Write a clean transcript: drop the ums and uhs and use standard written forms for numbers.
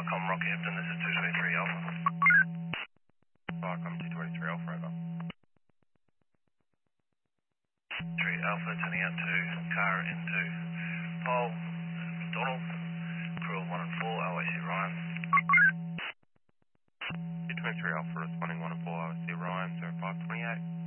Viacom Rockhampton, this is 223 Alpha. Viacom 223 Alpha, over. 3 Alpha, turning out to car into pole, McDonald, crew 1 and 4, OAC Ryan. 223 Alpha responding 1 and 4, OAC Ryan, 0528.